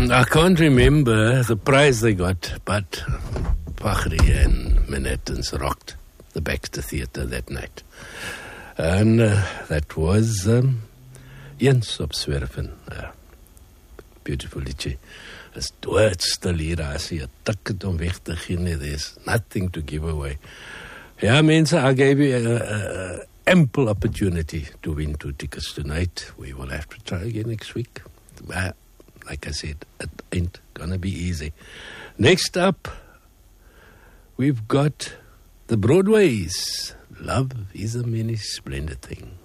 I can't remember the prize they got, but Fakhri and Manhattans rocked the Baxter Theatre that night. And that was Jens op Zwerven. Beautiful liedje. Is doodstil hier, as jy 'n ticket om weg te gee, there's nothing to give away. Ja, mense, I gave you ample opportunity to win 2 tickets tonight. We will have to try again next week. Like I said, it ain't gonna be easy. Next up, we've got the Broadways. Love is a many splendid thing.